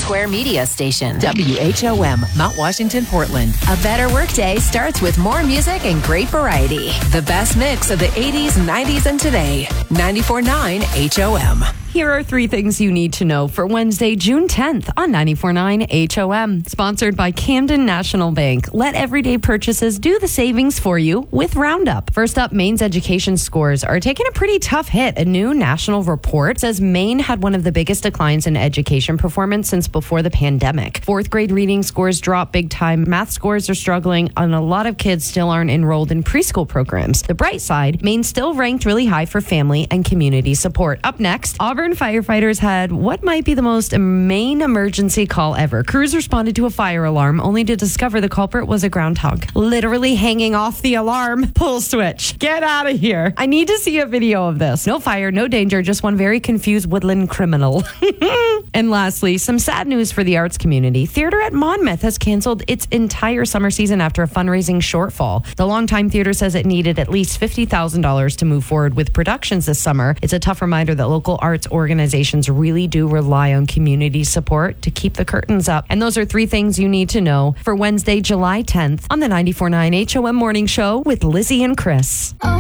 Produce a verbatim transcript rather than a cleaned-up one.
Square Media Station. W H O M, Mount Washington, Portland. A better workday starts with more music and great variety. The best mix of the eighties, nineties, and today. ninety-four point nine H O M. Here are three things you need to know for Wednesday, June tenth on ninety-four point nine H O M. Sponsored by Camden National Bank. Let everyday purchases do the savings for you with Roundup. First up, Maine's education scores are taking a pretty tough hit. A new national report says Maine had one of the biggest declines in education performance since before the pandemic. Fourth grade reading scores drop big time. Math scores are struggling, and a lot of kids still aren't enrolled in preschool programs. The bright side, Maine still ranked really high for family and community support. Up next, Auburn firefighters had what might be the most Maine emergency call ever. Crews responded to a fire alarm only to discover the culprit was a groundhog, literally hanging off the alarm pull switch. Get out of here. I need to see a video of this. No fire, no danger, just one very confused woodland criminal. And lastly, some sad news for the arts community. Theater at Monmouth has canceled its entire summer season after a fundraising shortfall. The Longtime Theater says it needed at least fifty thousand dollars to move forward with productions this summer. It's a tough reminder that local arts organizations really do rely on community support to keep the curtains up. And those are three things you need to know for Wednesday, July tenth on the ninety-four point nine H O M Morning Show with Lizzie and Chris.